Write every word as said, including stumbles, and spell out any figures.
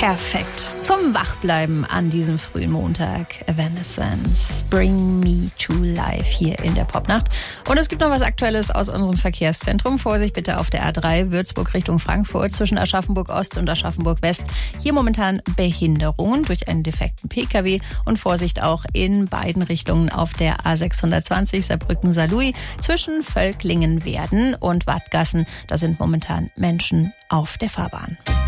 Perfekt zum Wachbleiben an diesem frühen Montag. Evanescence, Bring Me to Life hier in der Popnacht. Und es gibt noch was Aktuelles aus unserem Verkehrszentrum. Vorsicht bitte auf der A drei Würzburg Richtung Frankfurt zwischen Aschaffenburg Ost und Aschaffenburg West. Hier momentan Behinderungen durch einen defekten Pkw und Vorsicht auch in beiden Richtungen auf der A sechshundertzwanzig Saarbrücken-Saarlouis zwischen Völklingen-Werden und Wattgassen. Da sind momentan Menschen auf der Fahrbahn.